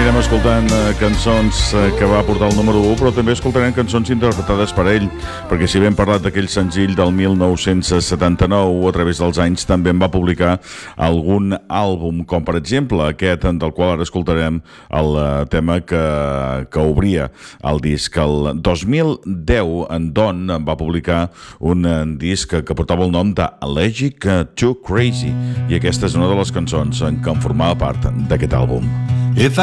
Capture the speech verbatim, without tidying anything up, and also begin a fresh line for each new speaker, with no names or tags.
Anirem escoltant eh, cançons eh, que va portar el número u, però també escoltarem cançons interpretades per ell, perquè si ben parlat d'aquell senzill del mil nou-cents setanta-nou, a través dels anys també en va publicar algun àlbum, com per exemple aquest del qual ara escoltarem el eh, tema que, que obria el disc. El dos mil deu en Don va publicar un eh, disc que, que portava el nom de Allergic to Crazy, i aquesta és una de les cançons en què en formava part d'aquest àlbum.
If